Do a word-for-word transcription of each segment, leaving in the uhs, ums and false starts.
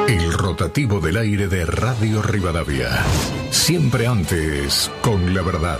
El rotativo del aire de Radio Rivadavia. Siempre antes, con la verdad.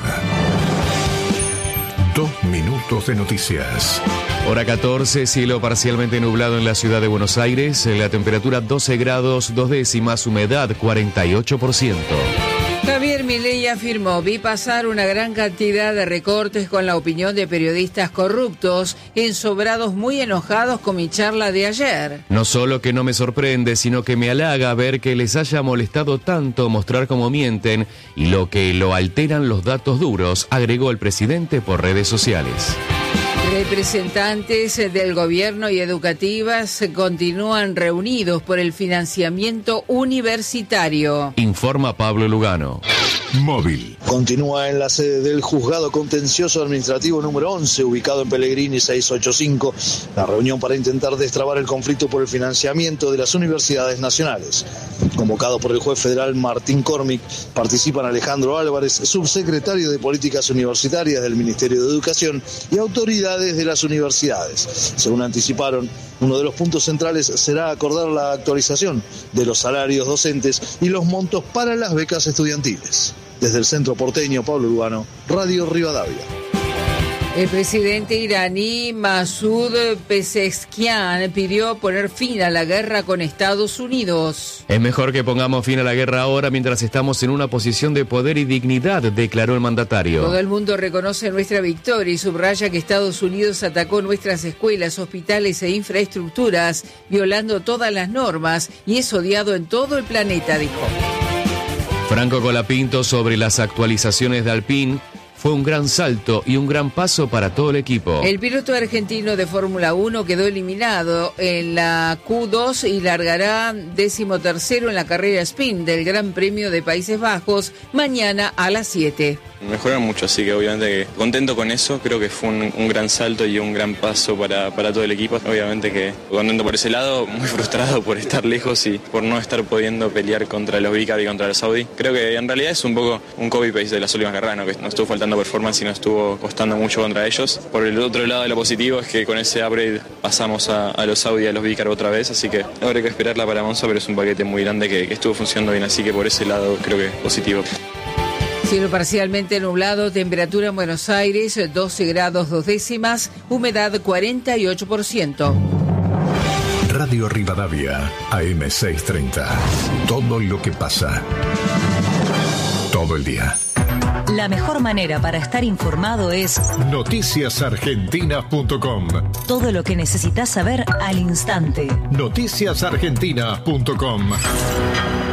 Dos minutos de noticias. Hora catorce, cielo parcialmente nublado en la ciudad de Buenos Aires. La temperatura doce grados, dos décimas, humedad cuarenta y ocho por ciento. Javier Milei afirmó: vi pasar una gran cantidad de recortes con la opinión de periodistas corruptos, ensobrados muy enojados con mi charla de ayer. No solo que no me sorprende, sino que me halaga ver que les haya molestado tanto mostrar cómo mienten y lo que lo alteran los datos duros, agregó el presidente por redes sociales. Representantes del gobierno y educativas continúan reunidos por el financiamiento universitario. Informa Pablo Lugano. Móvil. Continúa en la sede del Juzgado Contencioso Administrativo número once, ubicado en Pellegrini seiscientos ochenta y cinco, la reunión para intentar destrabar el conflicto por el financiamiento de las universidades nacionales. Convocado por el juez federal Martín Cormick, participan Alejandro Álvarez, subsecretario de Políticas Universitarias del Ministerio de Educación, y autoridades de las universidades. Según anticiparon, uno de los puntos centrales será acordar la actualización de los salarios docentes y los montos para las becas estudiantiles. Desde el centro porteño, Pablo Lugano, Radio Rivadavia. El presidente iraní Masoud Pezeshkian pidió poner fin a la guerra con Estados Unidos. Es mejor que pongamos fin a la guerra ahora mientras estamos en una posición de poder y dignidad, declaró el mandatario. Todo el mundo reconoce nuestra victoria y subraya que Estados Unidos atacó nuestras escuelas, hospitales e infraestructuras, violando todas las normas, y es odiado en todo el planeta, dijo. Franco Colapinto sobre las actualizaciones de Alpine. Fue un gran salto y un gran paso para todo el equipo. El piloto argentino de Fórmula uno quedó eliminado en la Q dos y largará décimo tercero en la carrera sprint del Gran Premio de Países Bajos mañana a las siete. Mejoraron mucho, así que obviamente que contento con eso. Creo que fue un, un gran salto y un gran paso para, para todo el equipo. Obviamente que contento por ese lado, muy frustrado por estar lejos y por no estar pudiendo pelear contra los Vicar y contra los Audi. Creo que en realidad es un poco un copy-paste de las últimas carreras, ¿no? Que no estuvo faltando performance y no estuvo costando mucho contra ellos. Por el otro lado de lo positivo es que con ese upgrade pasamos a, a los Audi y a los Vicar otra vez, así que habrá que esperarla para Monza, pero es un paquete muy grande que, que estuvo funcionando bien, así que por ese lado creo que es positivo. Cielo parcialmente nublado, temperatura en Buenos Aires doce grados dos décimas, humedad cuarenta y ocho por ciento. Radio Rivadavia, A M seiscientos treinta. Todo lo que pasa. Todo el día. La mejor manera para estar informado es noticias argentinas punto com. Todo lo que necesitas saber al instante. noticias argentinas punto com.